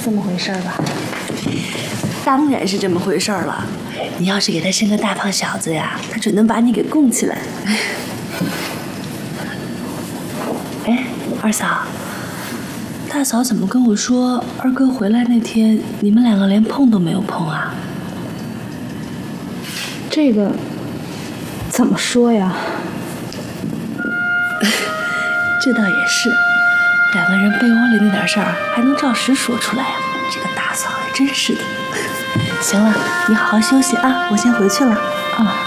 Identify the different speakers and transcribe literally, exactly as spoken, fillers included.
Speaker 1: 这么回事吧？
Speaker 2: 当然是这么回事了。你要是给他生个大胖小子呀，他准能把你给供起来。哎，二嫂，大嫂怎么跟我说，二哥回来那天你们两个连碰都没有碰啊？
Speaker 1: 这个怎么说呀？
Speaker 2: 这倒也是，两个人被窝里那点事儿还能照实说出来呀、啊？这个大嫂也真是的。行了，你好好休息啊，我先回去了。
Speaker 1: 啊。